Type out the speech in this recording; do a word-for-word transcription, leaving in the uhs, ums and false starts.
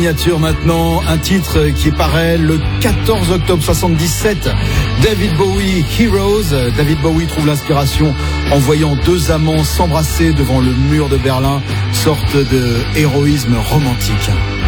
signature maintenant, un titre qui paraît le quatorze octobre soixante-dix-sept. David Bowie, Heroes. David Bowie trouve l'inspiration en voyant deux amants s'embrasser devant le mur de Berlin, sorte de héroïsme romantique.